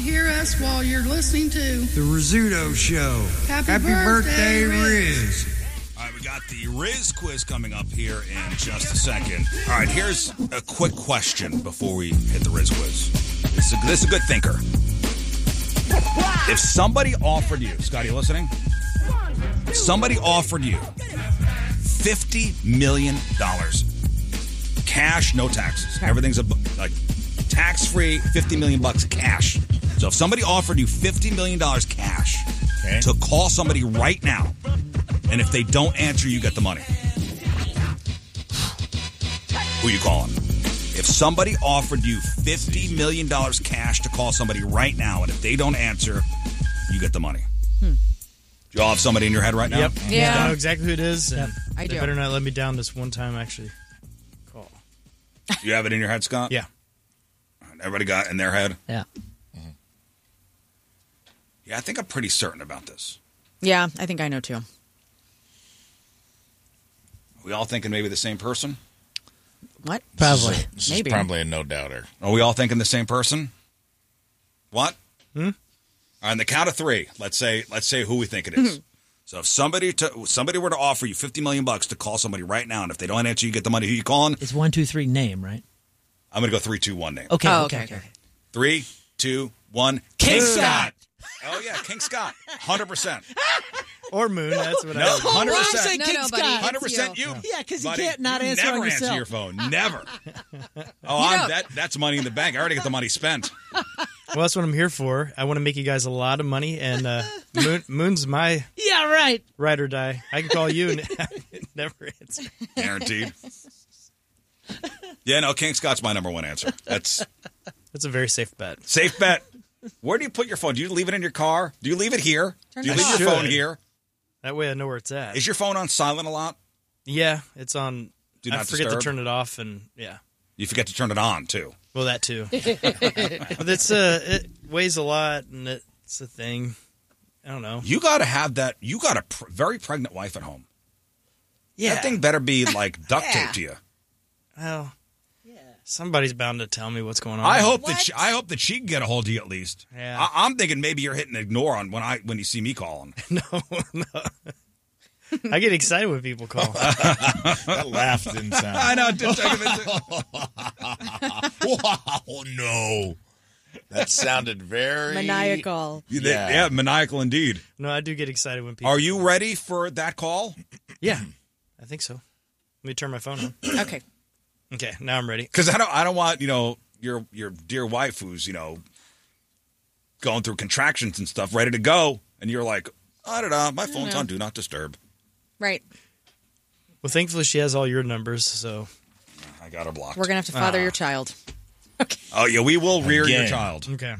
hear us while you're listening to The Rizzuto Show. Happy birthday, Riz. All right, we got the Riz quiz coming up here in just a second. All right, here's a quick question before we hit the Riz quiz. This is a good thinker. If somebody offered you, Scott, you listening? If somebody offered you $50 million, cash, no taxes. Everything's like tax-free, $50 million cash. So if somebody offered you $50 million cash to call somebody right now, and if they don't answer, you get the money. Who you calling? If somebody offered you $50 million cash to call somebody right now, and if they don't answer, you get the money. Do you all have somebody in your head right now? Yep. Yeah. I know exactly who it is. And I do. They better not let me down this one time, actually. Call. You have it in your head, Scott? Yeah. Everybody got it in their head? Yeah. Yeah, I think I'm pretty certain about this. Yeah, I think I know too. We all thinking maybe the same person? What? Probably. This Maybe. is probably a no doubter. Are we all thinking the same person? What? All right, on the count of three, let's say who we think it is. So if somebody were to offer you $50 million to call somebody right now, and if they don't answer, you get the money. Who you calling? It's 1, 2, 3 name, right? I'm going to go 3, 2, 1 name. Okay. Oh, okay. okay. 3, 2, 1. King Scott. Oh yeah, King Scott. 100%. Or Moon. That's what No, I 100%. No, King buddy, Scott. it's 100% you. Yeah, because you Buddy, can't not you answer never on answer yourself. your phone. Never. Oh, that's money in the bank. I already got the money spent. Well, that's what I'm here for. I want to make you guys a lot of money, and Moon's my Yeah, right. ride or die. I can call you and never answer. Guaranteed. Yeah, no, King Scott's my number one answer. That's That's a very safe bet. safe bet. Where do you put your phone? Do you leave it in your car? Do you leave it here? Do you it leave off. your phone Should. here? That way I know where it's at. Is your phone on silent a lot? Yeah, it's on. Do I not forget disturb? to turn it off, and yeah. You forget to turn it on, too. Well, that too. But it weighs a lot, and it's a thing. I don't know. You got to have that. You got a very pregnant wife at home. Yeah. That thing better be like duct tape to you. Well, somebody's bound to tell me what's going on. I hope that she can get a hold of you at least. Yeah. I'm thinking maybe you're hitting ignore on when you see me calling. No. I get excited when people call. That laugh didn't sound. I know. It did take a minute. Wow, no. That sounded very Maniacal. Yeah, maniacal indeed. No, I do get excited when people. Are you ready for that call? Yeah, I think so. Let me turn my phone on. Okay. Okay, now I'm ready. Because I don't want your dear wife who's going through contractions and stuff ready to go, and you're like, I don't know, my phone's on Do Not Disturb. Right. Well, thankfully she has all your numbers, so I got her blocked. We're going to have to father your child. Oh yeah, we will rear your Again. child okay.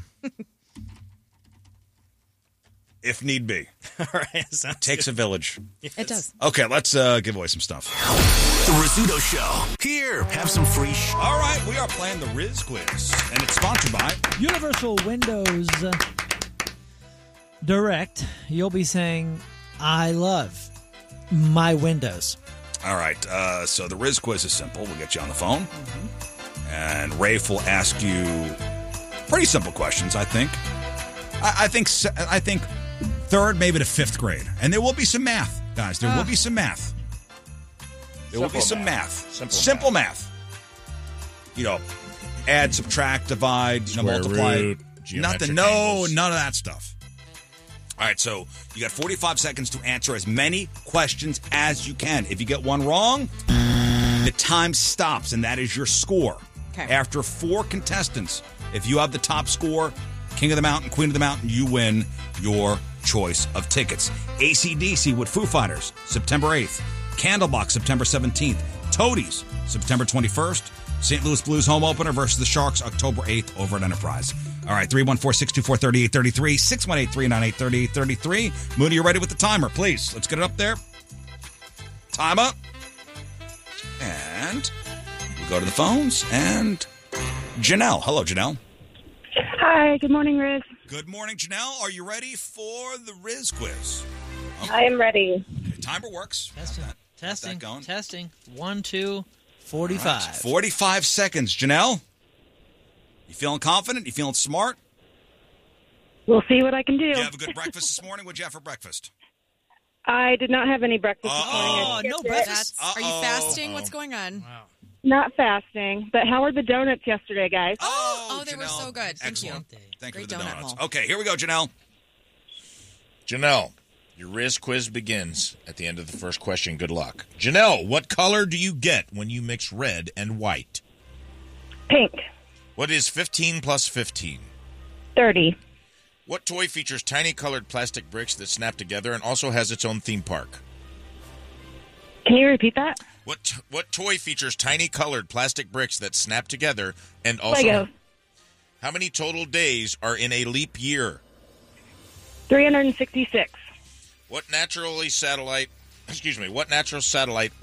if need be. All right, sounds Takes a village. It does. Okay, let's give away some stuff. The Rizzuto Show. Here, have some free All right, we are playing the Riz Quiz, and it's sponsored by Universal Windows Direct. You'll be saying, I love my windows. All right, so the Riz Quiz is simple. We'll get you on the phone, and Rafe will ask you pretty simple questions, I think. I think third, maybe to fifth grade. And there will be some math, guys. There will be some math. There will be some math. Simple math. Add, subtract, divide, Square multiply. root, geometric Nothing. angles. None of that stuff. All right, so you got 45 seconds to answer as many questions as you can. If you get one wrong, the time stops, and that is your score. Okay. After 4 contestants, if you have the top score, King of the Mountain, Queen of the Mountain, you win your choice of tickets. AC/DC with Foo Fighters, September 8th. Candlebox, September 17th. Toadies, September 21st. St. Louis Blues home opener versus the Sharks, October 8th over at Enterprise. All right, 314-624-3833, 618-398-3833. Mooney, you ready with the timer? Please, let's get it up there. Time up. And we go to the phones. And Janelle. Hello, Janelle. Hi, good morning, Riz. Good morning, Janelle. Are you ready for the Riz Quiz? I am ready. Okay, timer works. Testing. going? Testing. 1, 2, 45. 45 seconds. Janelle, you feeling confident? You feeling smart? We'll see what I can do. You have a good breakfast this morning? What'd you have for breakfast? I did not have any breakfast this morning. I Oh, no skipped it. breakfast. Are you fasting? What's going on? Wow. Not fasting. But how were the donuts yesterday, guys? Oh, they were Janelle. so good. Thank you. Excellent. Thank you Great for the donut donuts. hole. Okay, here we go, Janelle. Janelle, your Riz quiz begins at the end of the first question. Good luck. Janelle, what color do you get when you mix red and white? Pink. What is 15 plus 15? 30. What toy features tiny colored plastic bricks that snap together and also has its own theme park? Can you repeat that? What toy features tiny colored plastic bricks that snap together and also... Lego. How many total days are in a leap year? 366. What natural satellite